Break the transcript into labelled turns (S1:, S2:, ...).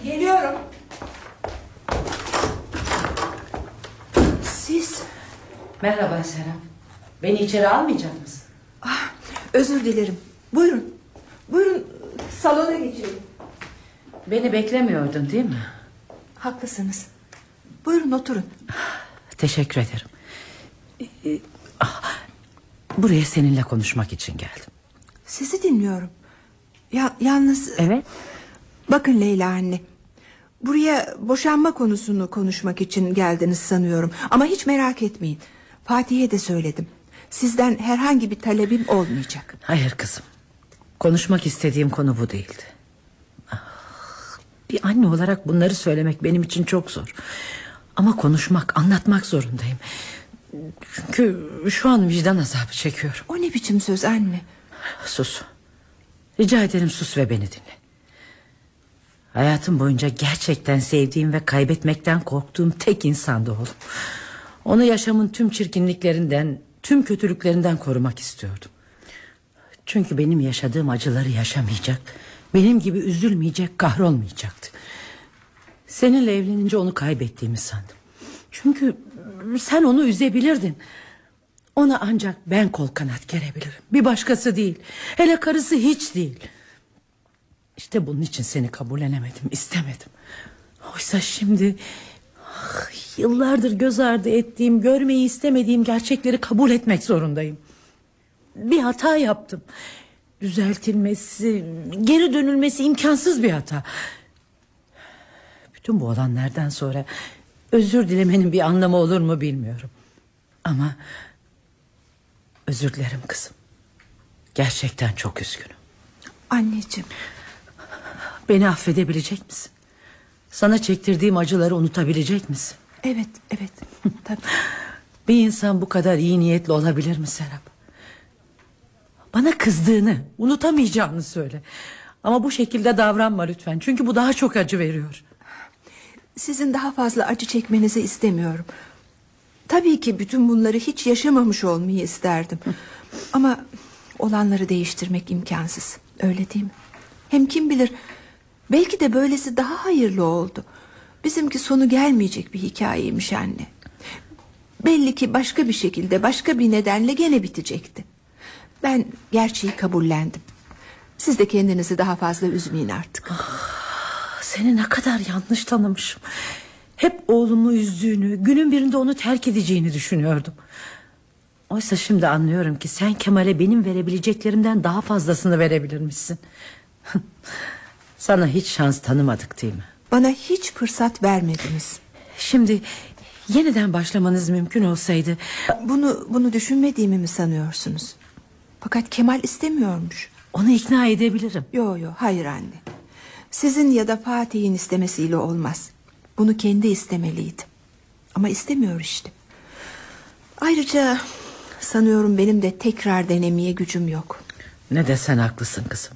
S1: Geliyorum. Siz?
S2: Merhaba Serap. Beni içeri almayacak mısın?
S1: Özür dilerim. Buyurun. Buyurun salona geçelim.
S2: Beni beklemiyordun değil mi?
S1: Haklısınız. Buyurun oturun.
S2: Teşekkür ederim. Buraya seninle konuşmak için geldim.
S1: Sizi dinliyorum. Yalnız...
S2: Evet.
S1: Bakın Leyla anne. Buraya boşanma konusunu konuşmak için geldiniz sanıyorum. Ama hiç merak etmeyin. Fatih'e de söyledim. Sizden herhangi bir talebim olmayacak.
S2: Hayır kızım. Konuşmak istediğim konu bu değildi. Bir anne olarak bunları söylemek benim için çok zor. Ama konuşmak, anlatmak zorundayım. Çünkü şu an vicdan azabı çekiyorum.
S1: O ne biçim söz anne?
S2: Sus. Rica ederim sus ve beni dinle. Hayatım boyunca gerçekten sevdiğim ve kaybetmekten korktuğum tek insandı oğlum. Onu yaşamın tüm çirkinliklerinden, tüm kötülüklerinden korumak istiyordum. Çünkü benim yaşadığım acıları yaşamayacak, benim gibi üzülmeyecek, kahrolmayacaktı. Seninle evlenince onu kaybettiğimi sandım. Çünkü sen onu üzebilirdin. Ona ancak ben kol kanat gerebilirim. Bir başkası değil. Hele karısı hiç değil. İşte bunun için seni kabullenemedim, istemedim. Oysa şimdi yıllardır göz ardı ettiğim, görmeyi istemediğim gerçekleri kabul etmek zorundayım. Bir hata yaptım. Düzeltilmesi, geri dönülmesi imkansız bir hata. Bütün bu olanlardan sonra özür dilemenin bir anlamı olur mu bilmiyorum. Ama özür dilerim kızım. Gerçekten çok üzgünüm.
S1: Anneciğim.
S2: Beni affedebilecek misin? Sana çektirdiğim acıları unutabilecek misin?
S1: Evet, evet. Tabii.
S2: Bir insan bu kadar iyi niyetli olabilir mi Serap? Bana kızdığını, unutamayacağını söyle. Ama bu şekilde davranma lütfen. Çünkü bu daha çok acı veriyor.
S1: Sizin daha fazla acı çekmenizi istemiyorum. Tabii ki bütün bunları hiç yaşamamış olmayı isterdim. Ama olanları değiştirmek imkansız. Öyle değil mi? Hem kim bilir, belki de böylesi daha hayırlı oldu. Bizimki sonu gelmeyecek bir hikayeymiş anne. Belli ki başka bir şekilde, başka bir nedenle gene bitecekti. Ben gerçeği kabullendim. Siz de kendinizi daha fazla üzmeyin artık.
S2: Seni ne kadar yanlış tanımışım. Hep oğlumu üzdüğünü, günün birinde onu terk edeceğini düşünüyordum. Oysa şimdi anlıyorum ki sen Kemal'e benim verebileceklerimden daha fazlasını verebilirmişsin. Sana hiç şans tanımadık değil mi?
S1: Bana hiç fırsat vermediniz.
S2: Şimdi yeniden başlamanız mümkün olsaydı...
S1: Bunu düşünmediğimi mi sanıyorsunuz? Fakat Kemal istemiyormuş.
S2: Onu ikna edebilirim.
S1: Yo, hayır anne. Sizin ya da Fatih'in istemesiyle olmaz. Bunu kendi istemeliydi. Ama istemiyor işte. Ayrıca sanıyorum benim de tekrar denemeye gücüm yok.
S2: Ne desen haklısın kızım.